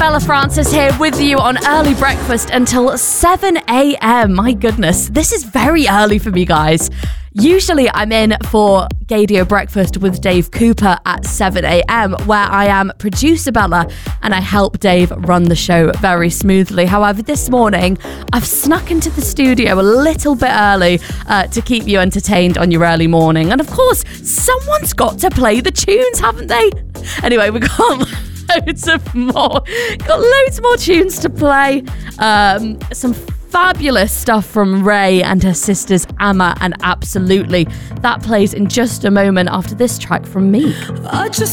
Bella Francis here with you on Early Breakfast until 7 a.m. My goodness, this is very early for me, guys. Usually I'm in for Gaydio Breakfast with Dave Cooper at 7 a.m, where I am producer Bella and I help Dave run the show very smoothly. However, this morning I've snuck into the studio a little bit early to keep you entertained on your early morning. And of course, someone's got to play the tunes, haven't they? Anyway, we've got loads more tunes to play. Some fabulous stuff from Ray and her sisters Amma and Absolutely. That plays in just a moment after this track from Meek.